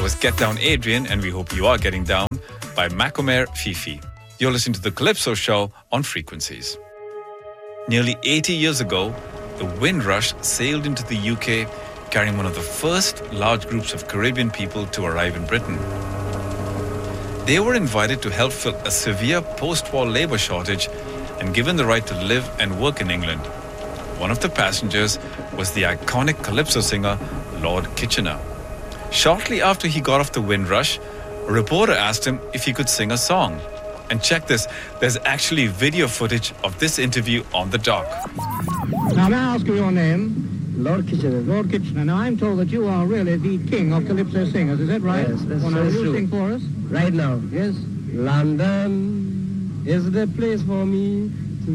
was Get Down Adrian, and we hope you are getting down, by Macomer Fifi. You're listening to The Calypso Show on Frequencies. Nearly 80 years ago, the Windrush sailed into the UK, carrying one of the first large groups of Caribbean people to arrive in Britain. They were invited to help fill a severe post-war labour shortage and given the right to live and work in England. One of the passengers was the iconic calypso singer Lord Kitchener. Shortly after he got off the Windrush, a reporter asked him if he could sing a song. And check this, there's actually video footage of this interview on the dock. Now, may I ask you your name? Lord Kitchener. Lord Kitchener. Now, I'm told that you are really the king of calypso singers. Is that right? Yes, that's Will you true. sing for us? Right now. Yes. London is the place for me.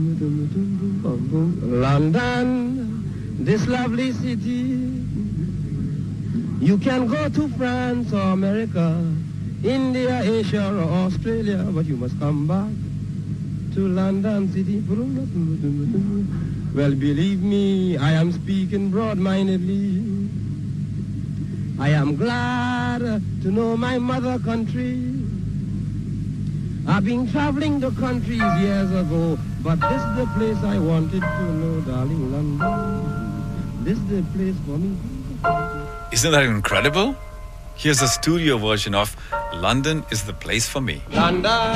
London, this lovely city. You can go to France or America, India, Asia, or Australia, but you must come back to London City. Well, believe me, I am speaking broad-mindedly. I am glad to know my mother country. I've been traveling the countries years ago, but this is the place I wanted to know, darling, London. This is the place for me. Isn't that incredible? Here's a studio version of London is the Place for Me. London